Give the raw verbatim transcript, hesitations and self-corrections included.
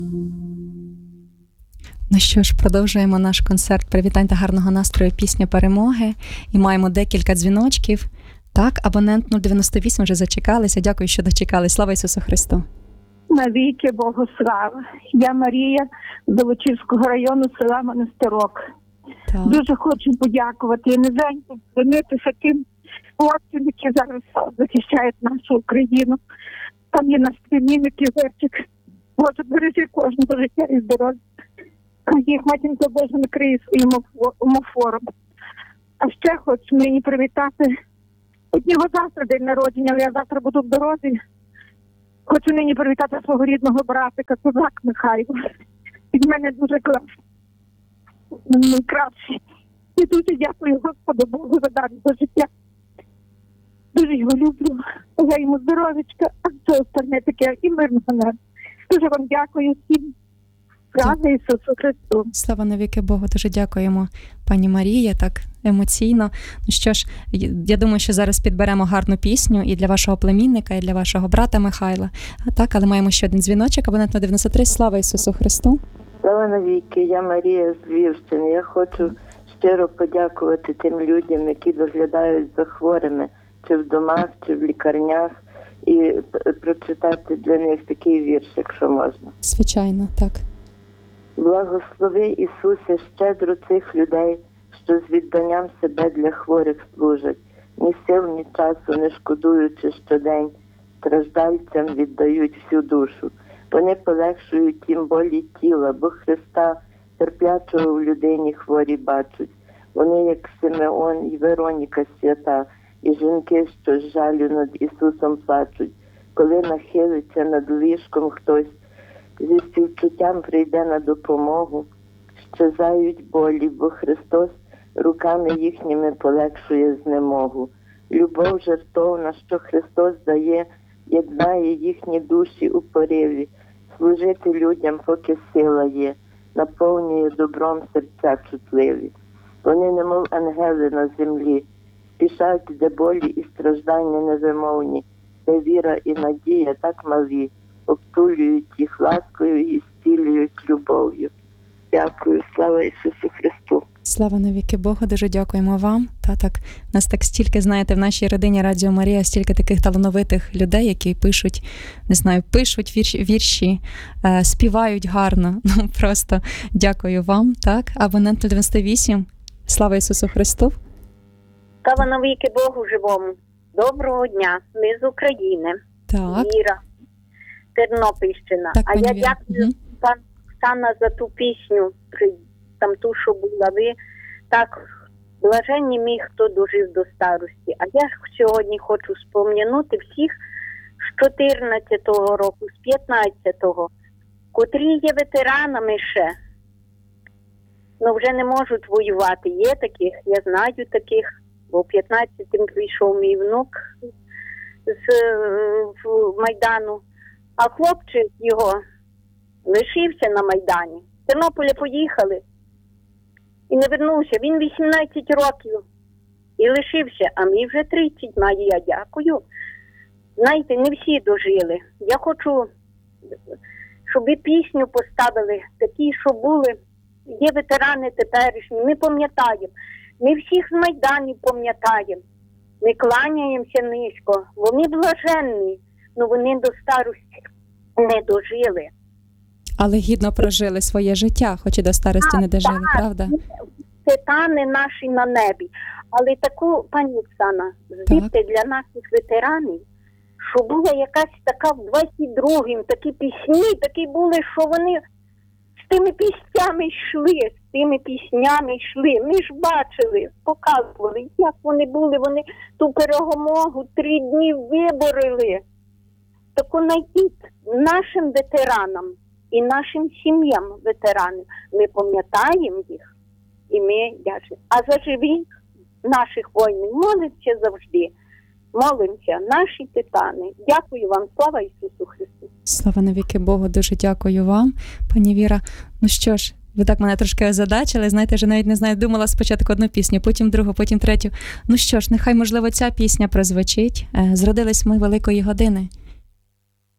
Ну що ж, продовжуємо наш концерт привітань та гарного настрою пісня перемоги. І маємо декілька дзвіночків. Так, абонент нуль дев'яносто вісім вже зачекалися. Дякую, що дочекались. Слава Ісусу Христу! Навіки Богу слава. Я Марія з Золочівського району, села Монастирок. Так. Дуже хочу подякувати і низенько звернутися тим хлопцям, які зараз захищають нашу Україну. Там є наш племінник Ігорчик. Боже, бережи кожного життя і здоров'я. Їх матінка Божа накриє своїм омофором. А ще хочу мені привітати. От нього завтра день народження, але я завтра буду в дорозі. Хочу нині привітати свого рідного братика, козак Михайло. Від мене дуже класний. Найкращий. І дуже дякую Господу Богу за дар до життя. Дуже його люблю. Я йому здоров'ячка, а все остальне таке і мирного неба. Дуже вам дякую всім. Слава Ісусу Христу. Слава навіки Богу, дуже дякуємо, пані Марія, так емоційно. Ну що ж, я думаю, що зараз підберемо гарну пісню і для вашого племінника, і для вашого брата Михайла. А так, але маємо ще один дзвіночок, абонент дев'яносто три. Слава Ісусу Христу. Слава навіки, я Марія з Львівщини. Я хочу щиро подякувати тим людям, які доглядають за хворими, чи в домах, чи в лікарнях, і прочитати для них такий вірш, якщо можна. Звичайно, так. Благослови, Ісусе, щедро цих людей, що з відданням себе для хворих служать, ні сил, ні часу не шкодуючи щодень, страждальцям віддають всю душу. Вони полегшують їм болі тіла, бо Христа, терплячого в людині, хворі бачать. Вони, як Симеон і Вероніка свята, і жінки, що з жалю над Ісусом плачуть. Коли нахилиться над ліжком хтось, зі співчуттям прийде на допомогу, щезають болі, бо Христос руками їхніми полегшує знемогу. Любов жертовна, що Христос дає, єднає їхні душі у пориві. Служити людям, поки сила є, наповнює добром серця чутливі. Вони, немов ангели на землі, спішать, де болі і страждання невимовні, де віра і надія так малі, обтулюють їх ласкою і зцілюють любов'ю. Дякую, слава Ісусу Христу. Слава навіки Богу, дуже дякуємо вам. Та так, нас так стільки, знаєте, в нашій родині Радіо Марія, стільки таких талановитих людей, які пишуть, не знаю, пишуть вірші, вірші е, співають гарно. Ну, просто дякую вам, так. Абонент дев'яносто вісім. Слава Ісусу Христу. Слава навіки Богу живому. Доброго дня. Ми з України. Так. Віра. Тернопільщина. Так, а я Віра. дякую, Угу. пан Оксана, за ту пісню, там ту, що була. Ви так блаженні мій, хто дожив до старості. А я сьогодні хочу спом'янути всіх з чотирнадцятого року, з п'ятнадцятого, котрі є ветеранами ще, але вже не можуть воювати. Є таких, я знаю таких, бо в п'ятнадцятому прийшов мій внук з в Майдану, а хлопчик його лишився на Майдані. В Тернополі поїхали і не вернувся. Він вісімнадцять років і лишився, а мені вже тридцять має, я дякую. Знаєте, не всі дожили. Я хочу, щоб ви пісню поставили, такі, що були. Є ветерани теперішні, ми пам'ятаємо. Ми всіх з Майданів пам'ятаємо. Ми кланяємося низько. Вони блаженні, але вони до старості не дожили. Але гідно прожили своє життя, хоч і до старості не дожили, так, правда? Титани наші на небі. Але таку, пані Оксана, звідти для наших ветеранів, що була якась така в двадцять другому, такі пісні, такі були, що вони з тими піснями йшли, з тими піснями йшли. Ми ж бачили, показували, як вони були, вони ту перемогу три дні виборили. Так знайдіть нашим ветеранам і нашим сім'ям ветеранів. Ми пам'ятаємо їх, і ми дякуємо. А за живих наших воїнів молимося завжди. Молимося, наші титани. Дякую вам, слава Ісусу Христу. Слава навіки Богу, дуже дякую вам, пані Віра. Ну що ж, ви так мене трошки озадачили, знаєте, вже навіть не знаю, думала спочатку одну пісню, потім другу, потім третю. Ну що ж, нехай, можливо, ця пісня прозвучить. «Зродились ми великої години».